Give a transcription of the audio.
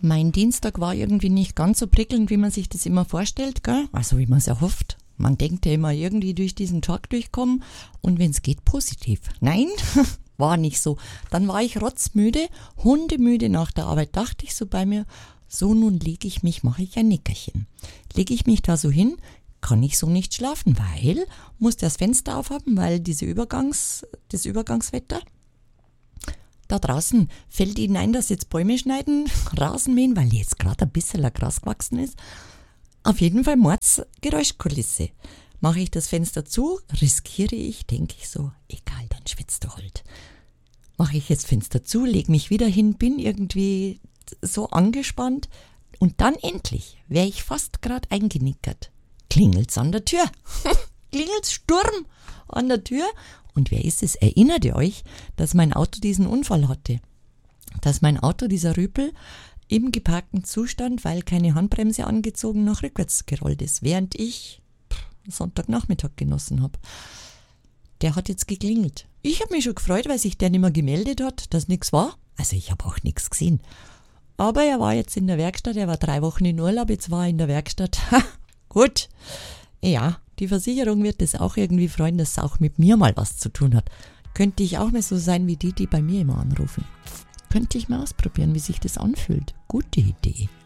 Mein Dienstag war irgendwie nicht ganz so prickelnd, wie man sich das immer vorstellt, gell? Also wie man es erhofft. Man denkt ja immer irgendwie durch diesen Tag durchkommen und wenn es geht, positiv. Nein, war nicht so. Dann war ich rotzmüde, hundemüde nach der Arbeit, dachte ich so bei mir, so nun lege ich mich, mache ich ein Nickerchen. Lege ich mich da so hin, kann ich so nicht schlafen, weil, muss das Fenster aufhaben, weil das Übergangswetter. Da draußen fällt Ihnen ein, dass jetzt Bäume schneiden, Rasen mähen, weil jetzt gerade ein bisschen Gras gewachsen ist. Auf jeden Fall Mordsgeräuschkulisse. Mache ich das Fenster zu, riskiere ich, denke ich so, egal, dann schwitzt du halt. Mache ich jetzt Fenster zu, lege mich wieder hin, bin irgendwie so angespannt und dann endlich, wäre ich fast gerade eingenickert, klingelt's an der Tür. Klingelt's Sturm an der Tür. Und wer ist es? Erinnert ihr euch, dass mein Auto diesen Unfall hatte? Dass mein Auto, dieser Rüpel, im geparkten Zustand, weil keine Handbremse angezogen, nach rückwärts gerollt ist, während ich Sonntagnachmittag genossen habe. Der hat jetzt geklingelt. Ich habe mich schon gefreut, weil sich der nicht mehr gemeldet hat, dass nichts war. Also ich habe auch nichts gesehen. Aber er war jetzt in der Werkstatt, er war 3 Wochen in Urlaub, jetzt war er in der Werkstatt. Gut. Ja, die Versicherung wird es auch irgendwie freuen, dass es auch mit mir mal was zu tun hat. Könnte ich auch mal so sein wie die bei mir immer anrufen. Könnte ich mal ausprobieren, wie sich das anfühlt. Gute Idee.